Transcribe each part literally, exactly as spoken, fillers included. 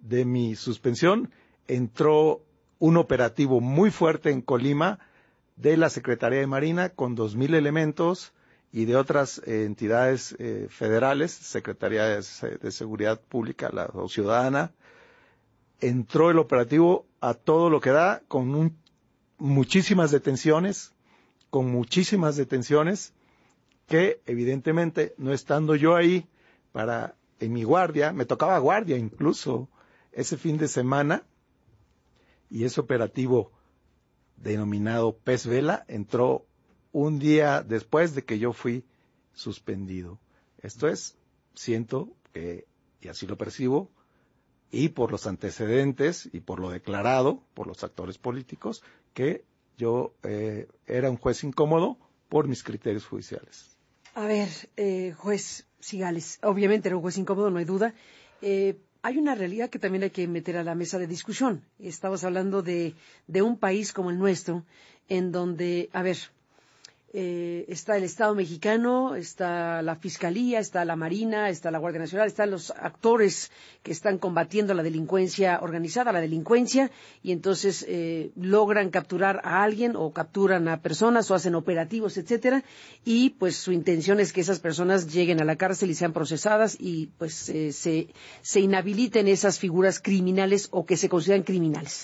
de mi suspensión, entró un operativo muy fuerte en Colima de la Secretaría de Marina con dos mil elementos y de otras eh, entidades eh, federales, Secretarías de, de Seguridad Pública la, o Ciudadana. Entró el operativo a todo lo que da, con un, muchísimas detenciones, con muchísimas detenciones, que evidentemente, no estando yo ahí para en mi guardia, me tocaba guardia incluso ese fin de semana, y ese operativo denominado Pez Vela entró un día después de que yo fui suspendido. Esto es, siento que, y así lo percibo, y por los antecedentes y por lo declarado por los actores políticos, que yo eh, era un juez incómodo por mis criterios judiciales. A ver, eh, juez Cigales, obviamente era un juez incómodo, no hay duda. Eh, hay una realidad que también hay que meter a la mesa de discusión. Estamos hablando de, de un país como el nuestro, en donde, a ver, eh, está el Estado mexicano, está la Fiscalía, está la Marina, está la Guardia Nacional, están los actores que están combatiendo la delincuencia organizada, la delincuencia, y entonces eh, logran capturar a alguien o capturan a personas o hacen operativos, etcétera, y pues su intención es que esas personas lleguen a la cárcel y sean procesadas y pues eh, se, se inhabiliten esas figuras criminales o que se consideran criminales.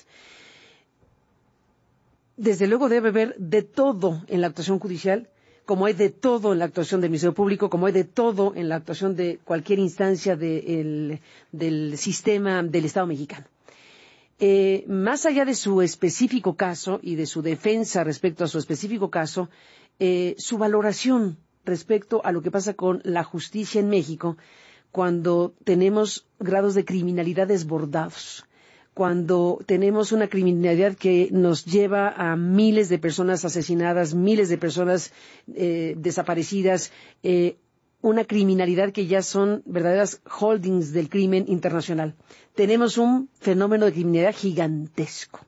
Desde luego debe haber de todo en la actuación judicial, como hay de todo en la actuación del Ministerio Público, como hay de todo en la actuación de cualquier instancia de el, del sistema del Estado mexicano. Eh, más allá de su específico caso y de su defensa respecto a su específico caso, eh, su valoración respecto a lo que pasa con la justicia en México cuando tenemos grados de criminalidad desbordados, cuando tenemos una criminalidad que nos lleva a miles de personas asesinadas, miles de personas eh, desaparecidas, eh, una criminalidad que ya son verdaderas holdings del crimen internacional. Tenemos un fenómeno de criminalidad gigantesco.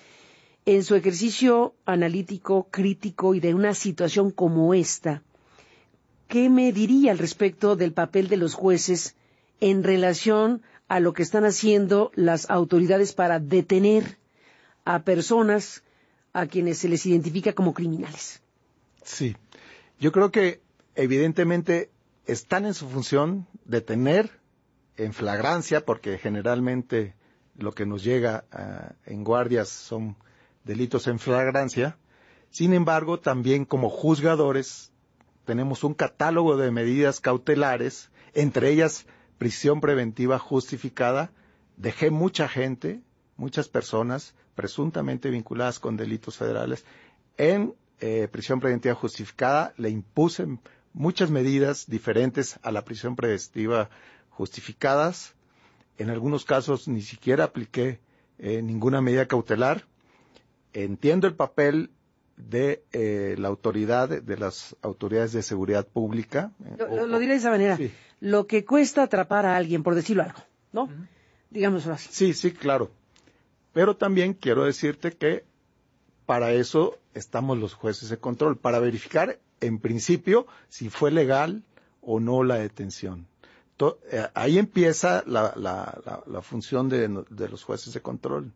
En su ejercicio analítico, crítico y de una situación como esta, ¿qué me diría al respecto del papel de los jueces en relación a lo que están haciendo las autoridades para detener a personas a quienes se les identifica como criminales? Sí, yo creo que evidentemente están en su función detener en flagrancia, porque generalmente lo que nos llega uh, en guardias son delitos en flagrancia. Sin embargo, también como juzgadores tenemos un catálogo de medidas cautelares, entre ellas prisión preventiva justificada. Dejé mucha gente, muchas personas presuntamente vinculadas con delitos federales en eh, prisión preventiva justificada. Le impuse muchas medidas diferentes a la prisión preventiva justificadas. En algunos casos ni siquiera apliqué eh, ninguna medida cautelar. Entiendo el papel de eh, la autoridad, de las autoridades de seguridad pública. Lo, o, lo diré de esa manera. Sí. Lo que cuesta atrapar a alguien, por decirlo algo, ¿no? Uh-huh. Digámoslo así. Sí, sí, claro. Pero también quiero decirte que para eso estamos los jueces de control, para verificar, en principio, si fue legal o no la detención. To- eh, ahí empieza la, la, la, la función de, de los jueces de control.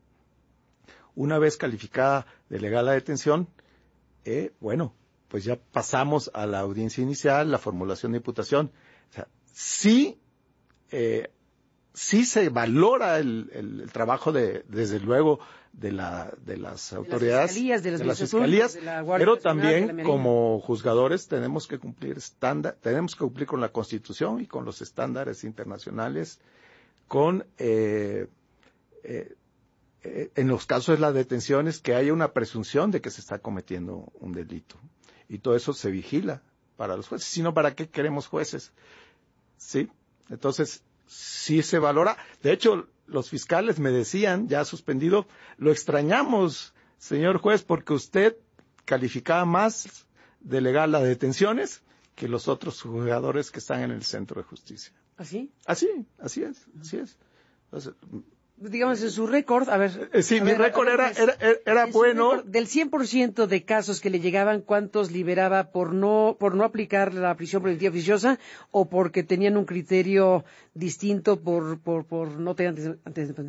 Una vez calificada de legal la detención, eh, bueno, pues ya pasamos a la audiencia inicial, la formulación de imputación. O sea, sí, eh, sí se valora el, el, el trabajo de, desde luego, de la, de las autoridades, de las fiscalías, de las, de las fiscalías, de la pero Nacional, también como juzgadores tenemos que cumplir estándar, tenemos que cumplir con la Constitución y con los estándares internacionales, con eh, eh, eh, en los casos de las detenciones que haya una presunción de que se está cometiendo un delito, y todo eso se vigila para los jueces. Si no, ¿para qué queremos jueces? Sí, entonces sí se valora. De hecho, los fiscales me decían, ya suspendido, lo extrañamos, señor juez, porque usted calificaba más de legal las detenciones que los otros juzgadores que están en el centro de justicia. ¿Así? Así, así es, así es. Entonces, digamos, en su récord, a ver... Eh, sí, mi récord era, era, era, era bueno. Récord, del cien por ciento de casos que le llegaban, ¿cuántos liberaba por no por no aplicar la prisión preventiva oficiosa o porque tenían un criterio distinto por por, por no tener antecedentes?